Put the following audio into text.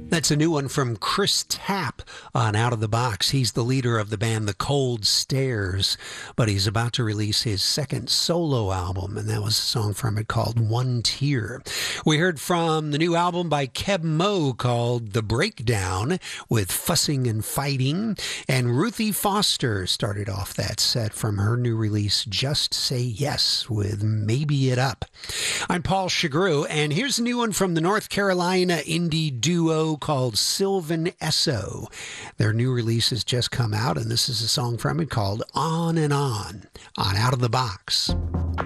That's a new one from Chris Tapp on Out of the Box. He's the leader of the band The Cold Stairs, but he's about to release his second solo album, and that was a song from it called One Tear. We heard from the new album by Keb Mo called The Breakdown with Fussing and Fighting, and Ruthie Foster started off that set from her new release Just Say Yes with Maybe It Up. I'm Paul Chagru, and here's a new one from the North Carolina indie duo called Sylvan Esso. Their new release has just come out, and this is a song from it called On and On Out of the Box.